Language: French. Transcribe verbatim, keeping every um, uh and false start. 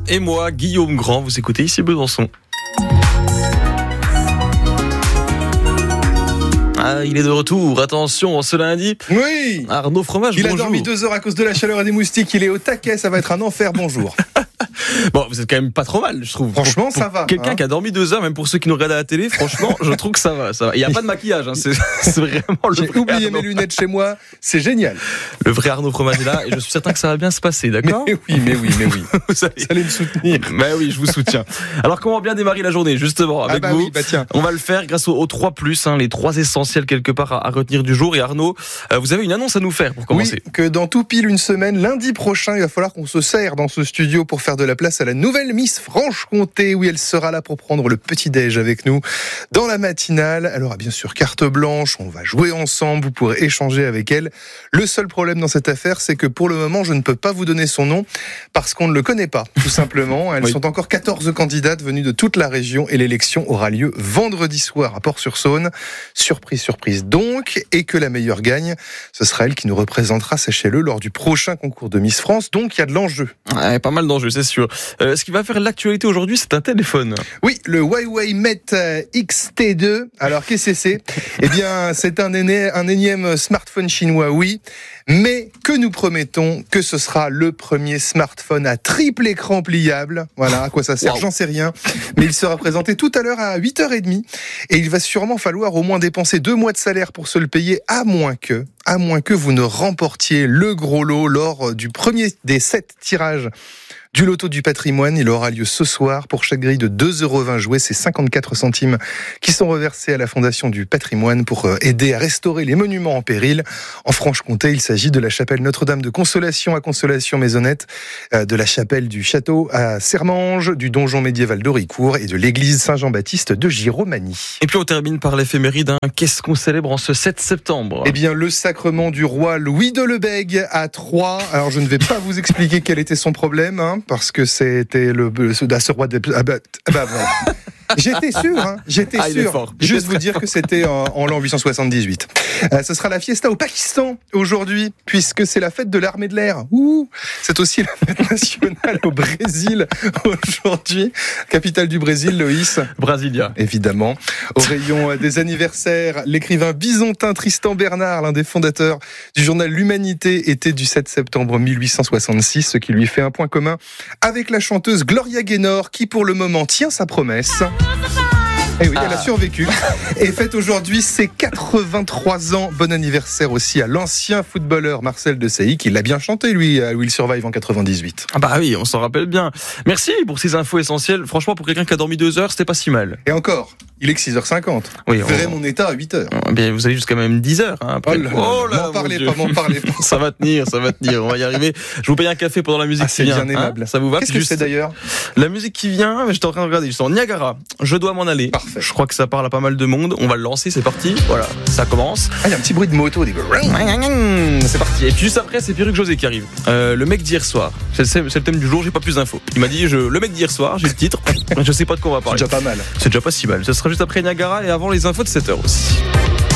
et moi, Guillaume Grand. Vous écoutez ici Besançon. Ah, il est de retour. Attention, ce lundi. Oui. Arnaud Fromage, il bonjour. Il a dormi deux heures à cause de la chaleur et des moustiques. Il est au taquet. Ça va être un enfer. Bonjour. Bon, vous êtes quand même pas trop mal, je trouve. Franchement, pour, pour ça va. Quelqu'un hein. qui a dormi deux heures, même pour ceux qui nous regardent à la télé, franchement, je trouve que ça va. Ça va. Il n'y a pas de maquillage. Hein. C'est, c'est vraiment le J'ai vrai oublié Arnaud. mes lunettes chez moi. C'est génial. Le vrai Arnaud Fromage est là et je suis certain que ça va bien se passer, d'accord ? Mais oui, mais oui, mais oui. Vous allez... Vous allez me soutenir. Ben oui, je vous soutiens. Alors, comment bien démarrer la journée, justement, avec ah bah vous oui, bah tiens. On va le faire grâce aux, aux trois plus, hein, les trois essentiels quelque part à, à retenir du jour. Et Arnaud, euh, vous avez une annonce à nous faire pour commencer. Oui, que dans tout pile une semaine, lundi prochain, il va falloir qu'on se serre dans ce studio pour faire de la place à la nouvelle Miss Franche-Comté. Oui, elle sera là pour prendre le petit-déj avec nous dans la matinale. Elle aura bien sûr carte blanche, on va jouer ensemble, vous pourrez échanger avec elle. Le seul problème dans cette affaire, c'est que pour le moment, je ne peux pas vous donner son nom parce qu'on ne le connaît pas, tout simplement. Elles oui. sont encore quatorze candidates venues de toute la région et l'élection aura lieu vendredi soir à Port-sur-Saône. Surprise, surprise donc, et que la meilleure gagne, ce sera elle qui nous représentera, sachez-le, lors du prochain concours de Miss France. Donc, il y a de l'enjeu. Ouais, pas mal d'enjeux, c'est sûr. Euh, ce qui va faire l'actualité aujourd'hui, c'est un téléphone. Oui, le Huawei Mate X T deux. Alors, qu'est-ce que c'est ? Eh bien, c'est un, éné, un énième smartphone chinois, oui. Mais que nous promettons que ce sera le premier smartphone à triple écran pliable. Voilà, à quoi ça sert, wow. J'en sais rien. Mais il sera présenté tout à l'heure à huit heures trente. Et il va sûrement falloir au moins dépenser deux mois de salaire pour se le payer, à moins que, à moins que vous ne remportiez le gros lot lors du premier des sept tirages du loto du patrimoine. Il aura lieu ce soir. Pour chaque grille de deux euros vingt joués, c'est cinquante-quatre centimes qui sont reversés à la Fondation du patrimoine pour aider à restaurer les monuments en péril. En Franche-Comté, il s'agit de la chapelle Notre-Dame de Consolation à Consolation-Maisonnette, de la chapelle du Château à Sermanges, du donjon médiéval d'Auricourt et de l'église Saint-Jean-Baptiste de Giromagny. Et puis on termine par l'éphéméride. Hein. Qu'est-ce qu'on célèbre en ce sept septembre ? Eh bien, le sacrement du roi Louis de Lebègue à Troyes. Alors, je ne vais pas vous expliquer quel était son problème, hein, parce que c'était le, le ce roi de... Ah bah, ah bah, voilà. J'étais sûr, hein, j'étais ah, sûr. Juste vous dire fort. Que c'était en, en l'an huit cent soixante-dix-huit. Euh, ce sera la fiesta au Pakistan aujourd'hui, puisque c'est la fête de l'armée de l'air. Ouh, c'est aussi la fête nationale au Brésil aujourd'hui. Capitale du Brésil, Loïs. Brasilia. Évidemment. Au rayon des anniversaires, l'écrivain byzantin Tristan Bernard, l'un des fondateurs du journal L'Humanité, était du sept septembre mille huit cent soixante-six, ce qui lui fait un point commun avec la chanteuse Gloria Gaynor, qui pour le moment tient sa promesse. Eh oui, ah. Elle a survécu et fête aujourd'hui ses quatre-vingt-trois ans. Bon anniversaire aussi à l'ancien footballeur Marcel Desailly, qui l'a bien chanté, lui, à Will Survive en quatre-vingt-dix-huit. Ah bah oui, on s'en rappelle bien. Merci pour ces infos essentielles. Franchement, pour quelqu'un qui a dormi deux heures, c'était pas si mal. Et encore, il est que six heures cinquante. Oui, je on... verrai mon état à huit heures. Bien, vous allez jusqu'à même dix heures. Hein, après. Oh là, oh là m'en parlez pas, m'en parlez pas. Ça va tenir, ça va tenir. On va y arriver. Je vous paye un café pendant la musique ah, qui vient. C'est bien aimable. Hein, ça vous va ? Qu'est-ce que c'est d'ailleurs ? La musique qui vient, j'étais en train de regarder, je suis en Niagara. Je dois m'en aller. Parfait. Je crois que ça parle à pas mal de monde. On va le lancer, c'est parti. Voilà, ça commence. Ah, il y a un petit bruit de moto. Des... C'est parti. Et puis juste après, c'est Pierruc José qui arrive. Euh, le mec d'hier soir. C'est, c'est, c'est le thème du jour, j'ai pas plus d'infos. Il m'a dit, je, le mec d'hier soir, j'ai le titre. Je sais pas de quoi on va parler. C'est déjà pas mal. C'est déjà pas si mal. Ce sera juste après Niagara et avant les infos de sept heures aussi.